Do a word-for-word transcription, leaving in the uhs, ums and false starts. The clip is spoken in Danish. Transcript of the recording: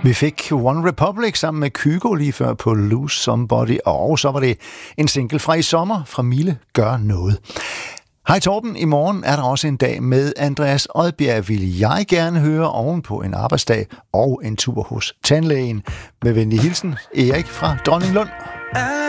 Vi fik One Republic sammen med Kygo lige før på Lose Somebody, og så var det en single fra i sommer fra Mille Gør Noget. Hej Torben, i morgen er der også en dag med Andreas Odbjerg, vil jeg gerne høre oven på en arbejdsdag og en tur hos tandlægen. Med venlig hilsen, Erik fra Dronninglund.